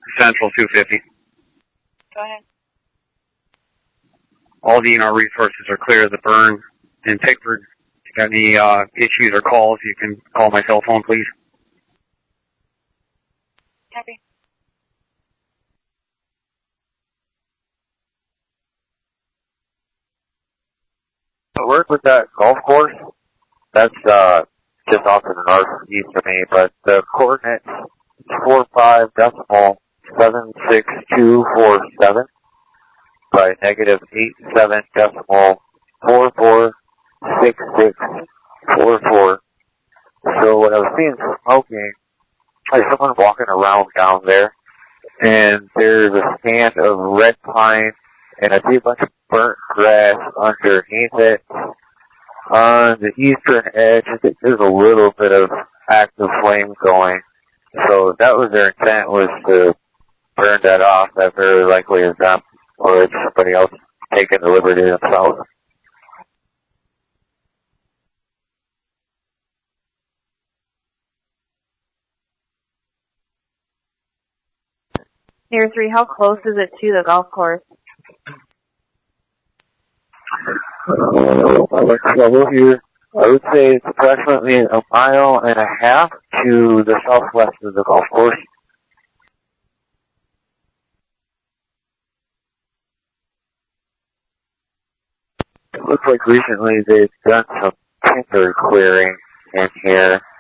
Central 250. Go ahead. All DNR resources are clear of the burn in Pickford. If you got any issues or calls, you can call my cell phone, please. Copy. I work with that golf course. That's just off to the northeast of me, but the coordinates 45.76247 by negative 87.446644. So when I was seeing smoking, there's someone walking around down there, and there's a stand of red pine, and I see a bunch of burnt grass underneath it. On the eastern edge, I think there's a little bit of active flame going. So that was their intent, was to burn that off. That very likely is them, or it's somebody else taking the liberty themselves. Near 3, how close is it to the golf course? I like trouble here. I would say it's approximately 1.5 miles to the southwest of the golf course. It looks like recently they've done some timber clearing in here.